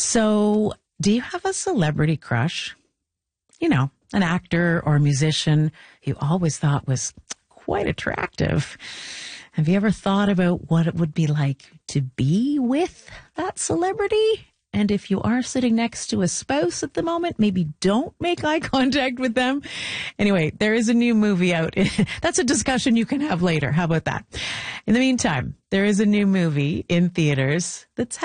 So, do you have a celebrity crush? You know, an actor or a musician you always thought was quite attractive. Have you ever thought about what it would be like to be with that celebrity? And if you are sitting next to a spouse at the moment, maybe don't make eye contact with them. Anyway, there is a new movie out. That's a discussion you can have later. How about that? In the meantime, there is a new movie in theaters that's